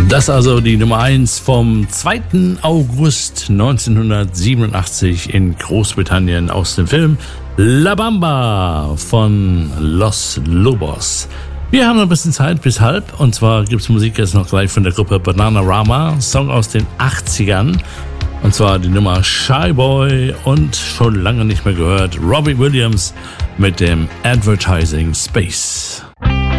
Das also die Nummer 1 vom 2. August 1987 in Großbritannien aus dem Film La Bamba von Los Lobos. Wir haben noch ein bisschen Zeit bis halb, und zwar gibt es Musik jetzt noch gleich von der Gruppe Bananarama, Song aus den 80ern, und zwar die Nummer Shy Boy und schon lange nicht mehr gehört Robbie Williams mit dem Advertising Space.